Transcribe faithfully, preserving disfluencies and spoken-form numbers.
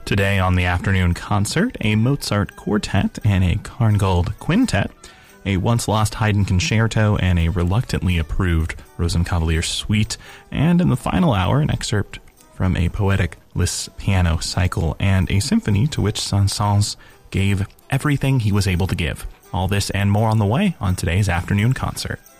Today on the afternoon concert, a Mozart quartet and a Karngold quintet, a once-lost Haydn concerto and a reluctantly approved Rosenkavalier suite, and in the final hour, an excerpt from a poetic Liszt piano cycle and a symphony to which Saint-Saëns gave everything he was able to give. All this and more on the way on today's afternoon concert.